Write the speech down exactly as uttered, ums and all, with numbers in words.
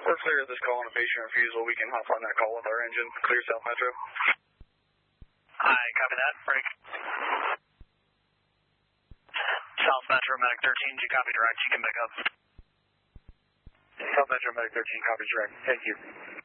We're clear of this call on a patient refusal. We can hop on that call with our engine. Clear South Metro. Hi, copy that. Break. South Metro Medic thirteen, you copy direct. You can pick up. South Metro Medic thirteen, copy direct. Thank you.